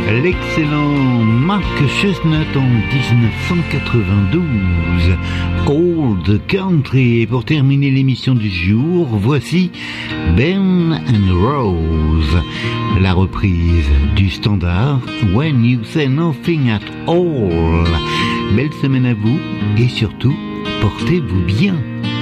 L'excellent Mark Chestnut en 1992, Old Country. Et pour terminer l'émission du jour, voici Ben and Rose, la reprise du standard When You Say Nothing at All. Belle semaine à vous et surtout, portez-vous bien.